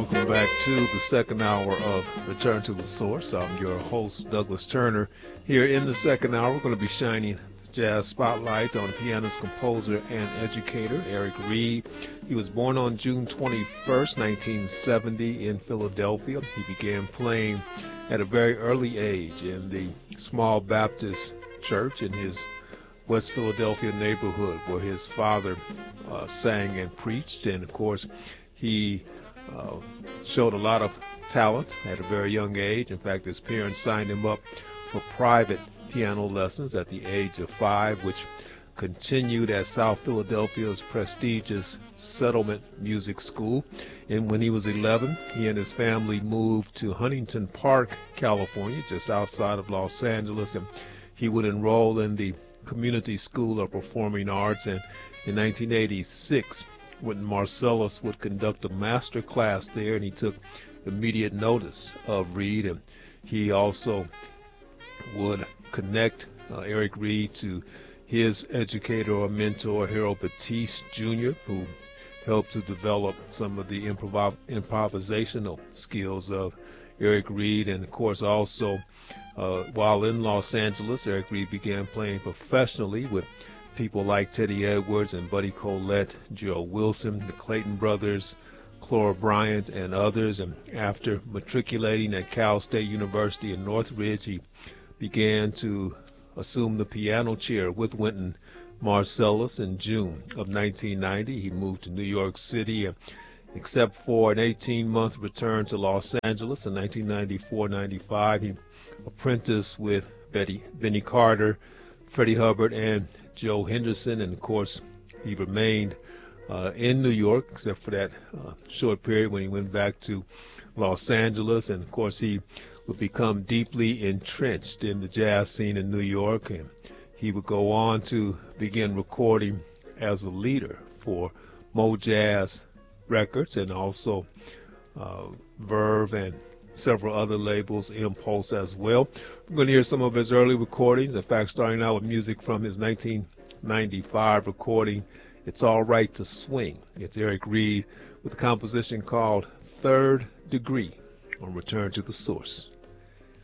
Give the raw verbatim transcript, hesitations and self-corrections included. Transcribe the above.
Welcome back to the second hour of Return to the Source. I'm your host, Douglas Turner. Here in the second hour, we're going to be shining the jazz spotlight on pianist, composer, and educator Eric Reed. He was born on June twenty-first, nineteen seventy in Philadelphia. He began playing at a very early age in the small Baptist church in his West Philadelphia neighborhood where his father uh, sang and preached. And, of course, he Uh, showed a lot of talent at a very young age. In fact, his parents signed him up for private piano lessons at the age of five, which continued at South Philadelphia's prestigious Settlement Music School. And when he was eleven, he and his family moved to Huntington Park, California, just outside of Los Angeles, and he would enroll in the Community School of Performing Arts. And in nineteen eighty-six, when Marcellus would conduct a master class there, and he took immediate notice of Reed, and he also would connect uh, Eric Reed to his educator or mentor, Harold Batiste Junior, who helped to develop some of the improv improvisational skills of Eric Reed. And, of course, also uh, while in Los Angeles, Eric Reed began playing professionally with people like Teddy Edwards and Buddy Collette, Joe Wilson, the Clayton Brothers, Clora Bryant, and others. And after matriculating at Cal State University in Northridge, he began to assume the piano chair with Wynton Marsalis in June of nineteen ninety. He moved to New York City, and except for an eighteen-month return to Los Angeles in nineteen ninety-four ninety-five, he apprenticed with Betty, Benny Carter, Freddie Hubbard, and Joe Henderson. And, of course, he remained uh, in New York except for that uh, short period when he went back to Los Angeles. And, of course, he would become deeply entrenched in the jazz scene in New York, and he would go on to begin recording as a leader for Mo Jazz Records and also uh, Verve and several other labels, Impulse as well. We're going to hear some of his early recordings. In fact, starting out with music from his nineteen ninety-five recording, It's All Right to Swing. It's Eric Reed with a composition called Third Degree on Return to the Source.